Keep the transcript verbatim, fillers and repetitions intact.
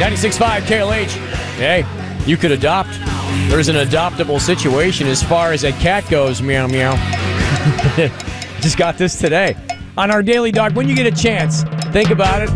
ninety-six point five K L H. Hey, you could adopt. There's an adoptable situation as far as a cat goes. Meow, meow. Just got this today. On our Daily Dog, when you get a chance, think about it.